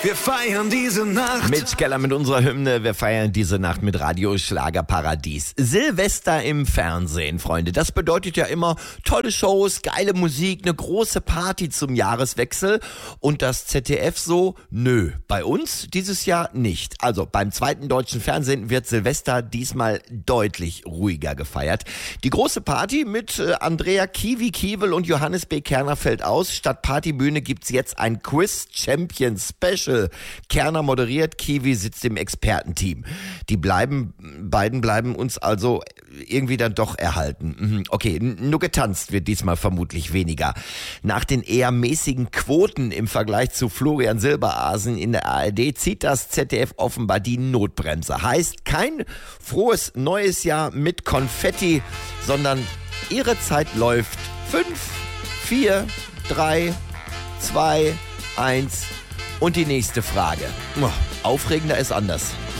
Wir feiern diese Nacht. Mitch Keller mit unserer Hymne. Wir feiern diese Nacht mit Radio Schlagerparadies. Silvester im Fernsehen, Freunde. Das bedeutet ja immer tolle Shows, geile Musik, eine große Party zum Jahreswechsel. Und das ZDF so, nö. Bei uns dieses Jahr nicht. Also beim zweiten deutschen Fernsehen wird Silvester diesmal deutlich ruhiger gefeiert. Die große Party mit Andrea Kiewel und Johannes B. Kerner fällt aus. Statt Partybühne gibt's jetzt ein Quiz Champion Special. Kerner moderiert, Kiwi sitzt im Expertenteam. Die beiden bleiben uns also irgendwie dann doch erhalten. Okay, nur getanzt wird diesmal vermutlich weniger. Nach den eher mäßigen Quoten im Vergleich zu Florian Silbereisen in der ARD zieht das ZDF offenbar die Notbremse. Heißt kein frohes neues Jahr mit Konfetti, sondern ihre Zeit läuft. 5, 4, 3, 2, 1 und die nächste Frage. Aufregender ist anders.